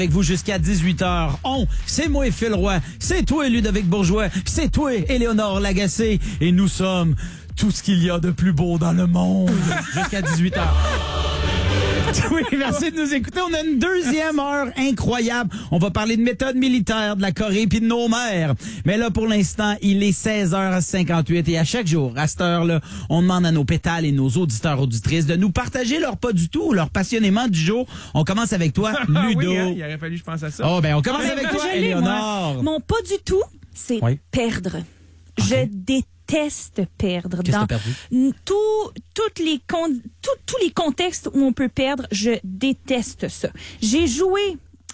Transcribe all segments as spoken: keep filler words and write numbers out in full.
Avec vous jusqu'à dix-huit heures. On, c'est moi et Phil Roy, c'est toi Ludovic Bourgeois, c'est toi Éléonore Lagacé, et nous sommes tout ce qu'il y a de plus beau dans le monde. Jusqu'à dix-huit heures. Oui, merci de nous écouter. On a une deuxième heure incroyable. On va parler de méthode militaire, de la Corée puis de nos mères. Mais là, pour l'instant, il est seize heures cinquante-huit et à chaque jour, à cette heure-là, on demande à nos pétales et nos auditeurs auditrices de nous partager leur pas du tout, leur passionnément du jour. On commence avec toi, Ludo. Oui, hein, il aurait fallu que je pense à ça. Oh, ben, on commence Ben, avec ben, toi, je l'ai, Éléonore. moi. Mon pas du tout, c'est Oui. perdre. Ok. Je déteste perdre. Qu'est-ce Dans que t'as perdu? n- tout, toutes les con- tout- tous les contextes où on peut perdre, je déteste ça. J'ai joué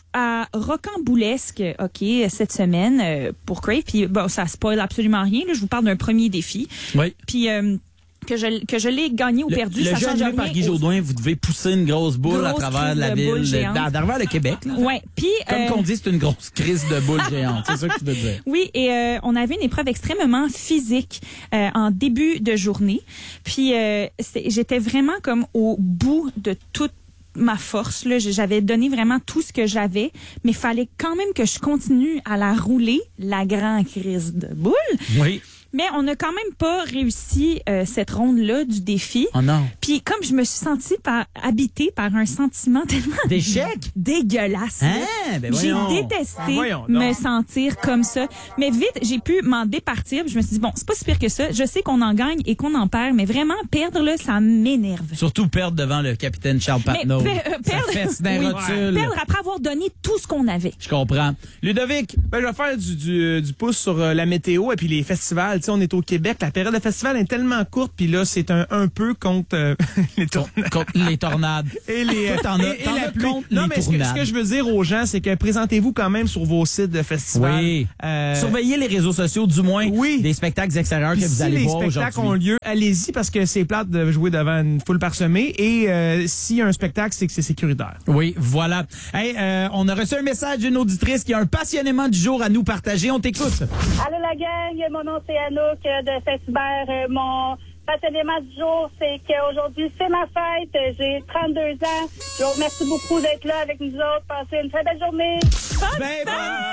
à Rocamboulesque, OK, cette semaine euh, pour Crave, puis bon, ça spoil absolument rien. Là, je vous parle d'un premier défi. Oui. Puis euh, que je, que je l'ai gagné ou Le, perdu, le ça jeu change animé rien. par Guy au- Jodoin, vous devez pousser une grosse boule à Grosse travers crise la de ville, boule de- géante. à travers le Québec. Là. Ouais, puis Comme euh, qu'on dit, c'est une grosse crise de boule géante. C'est ça que tu veux dire. Oui, et euh, on avait une épreuve extrêmement physique euh, en début de journée. Puis euh, c'est- j'étais vraiment comme au bout de toute ma force. Là. J'avais donné vraiment tout ce que j'avais, mais fallait quand même que je continue à la rouler, la grande crise de boule. Oui. Mais on n'a quand même pas réussi euh, cette ronde-là du défi. Oh non. Puis comme je me suis sentie par, habitée par un sentiment tellement D'échec? dégueulasse. là. Hein? Ben J'ai voyons. détesté Ben voyons donc. me sentir comme ça. Mais vite, j'ai pu m'en départir. Puis je me suis dit, bon, c'est pas si pire que ça. Je sais qu'on en gagne et qu'on en perd, mais vraiment, perdre, là, ça m'énerve. Surtout perdre devant le capitaine Charles Mais Patnaud. per- euh, Ça perdre, fesse d'un oui, rotule. perdre après avoir donné tout ce qu'on avait. Je comprends. Ludovic, Ben, je vais faire du, du, du pouce sur euh, la météo et puis les festivals. Tu sais, on est au Québec. La période de festival est tellement courte, puis là, c'est un, un peu contre euh, les tornades. contre les tornades. Et les, Toi, t'en as- et- et t'en la as pluie. contre Non, les mais ce que, ce tournades. que je veux dire aux gens, c'est que présentez-vous quand même sur vos sites de festivals. Oui. Euh, Surveillez les réseaux sociaux, du moins Oui. des spectacles extérieurs que Puis vous si allez les voir spectacles ont aujourd'hui. lieu, allez-y parce que c'est plate de jouer devant une foule parsemée. Et euh, s'il y a un spectacle, c'est que c'est sécuritaire. Oui, voilà. Hey, euh, on a reçu un message d'une auditrice qui a un passionnément du jour à nous partager. On t'écoute. Allô la gang, mon nom c'est Anouk euh, de Saint-Hubert. Euh, Mon passionnément du jour, c'est qu'aujourd'hui c'est ma fête. Euh, J'ai trente-deux ans. Je vous remercie beaucoup d'être là avec nous autres. Passez une très belle journée. Ben, bonne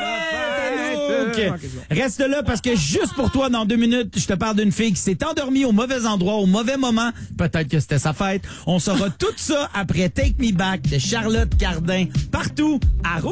fête! fête, Anouk! Reste là parce que juste pour toi, dans deux minutes, je te parle d'une fille qui s'est endormie au mauvais endroit, au mauvais moment. Peut-être que c'était sa fête. On saura tout ça après Take Me Back de Charlotte Cardin. Partout à Rouge.